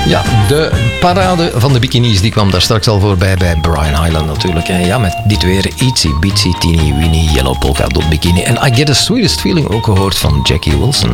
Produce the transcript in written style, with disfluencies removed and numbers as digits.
Ja, de parade van de bikinis die kwam daar straks al voorbij bij Brian Hyland natuurlijk. En ja, met dit weer Itsy Bitsy Teeny Weeny Yellow Polka Dot Bikini. En I Get the Sweetest Feeling ook gehoord van Jackie Wilson.